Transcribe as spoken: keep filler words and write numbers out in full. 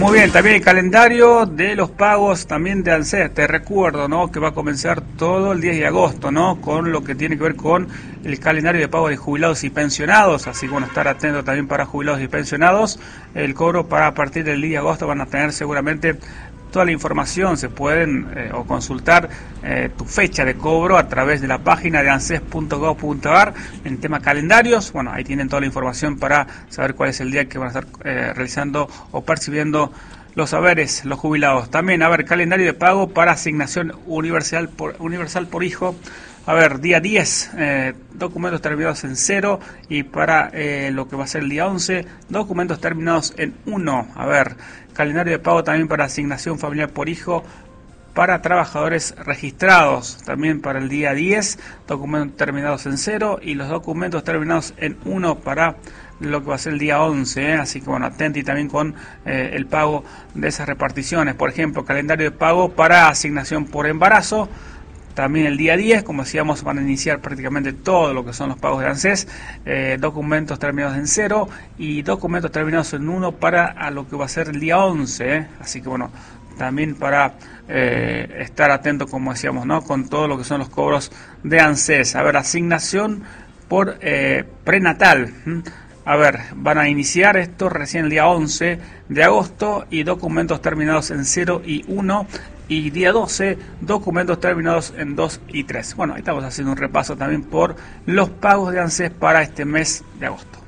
Muy bien, también el calendario de los pagos también de ANSES. Te recuerdo, ¿no?, que va a comenzar todo el diez de agosto, ¿no?, con lo que tiene que ver con el calendario de pago de jubilados y pensionados. Así que bueno, estar atento también para jubilados y pensionados. El cobro para a partir del diez de agosto van a tener seguramente toda la información. Se pueden eh, o consultar eh, tu fecha de cobro a través de la página de anses punto gov punto ar en tema calendarios. Bueno, ahí tienen toda la información para saber cuál es el día que van a estar eh, realizando o percibiendo los haberes, los jubilados. También, a ver, calendario de pago para asignación universal por, universal por hijo. A ver, día diez, eh, documentos terminados en cero, y para eh, lo que va a ser el día once, documentos terminados en uno. A ver, calendario de pago también para asignación familiar por hijo para trabajadores registrados. También para el día diez, documentos terminados en cero, y los documentos terminados en uno para lo que va a ser el día once, ¿eh? Así que bueno, atenti también con eh, el pago de esas reparticiones. Por ejemplo, calendario de pago para asignación por embarazo. También el día diez, como decíamos, van a iniciar prácticamente todo lo que son los pagos de ANSES, eh, documentos terminados en cero y documentos terminados en uno para a lo que va a ser el día once. ¿eh? Así que bueno, también para eh, estar atento, como decíamos, ¿no?, con todo lo que son los cobros de ANSES. A ver, asignación por eh, prenatal. ¿Mm? A ver, van a iniciar esto recién el día once de agosto, y documentos terminados en cero y uno, y día doce, documentos terminados en dos y tres. Bueno, ahí estamos haciendo un repaso también por los pagos de ANSES para este mes de agosto.